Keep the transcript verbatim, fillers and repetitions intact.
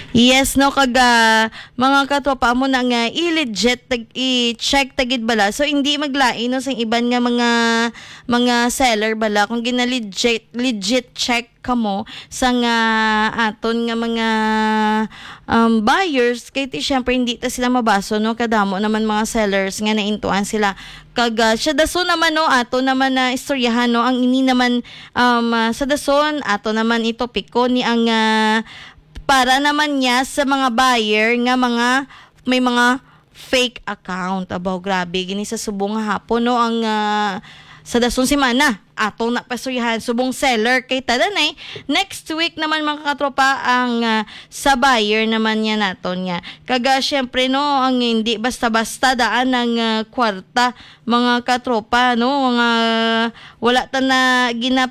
Yes, no, kaga mga katropa mo na nga i-legit tag i-check tagid bala. So hindi maglain no sa iban nga mga mga seller bala kung gina legit legit check kamo sa nga aton nga mga um, buyers kay ti syempre hindi ta sila mabaso no kadamo naman mga sellers nga naintuan sila kaga siya dason naman no ato naman na istoryahan no ang ini naman um, uh, sa dason ato naman ito piko ni ang uh, para naman niya sa mga buyer nga mga may mga fake account. Abaw, grabe. Gini sa subong nga hapon, no? Ang uh, sa dason si Mana, atong napasurihan, subong seller kay tadanay. Next week naman mga katropa, ang uh, sa buyer naman niya naton nga. Kaga, syempre, no, ang hindi basta-basta daan ng uh, kwarta, mga katropa, no? Mga wala ta na ginap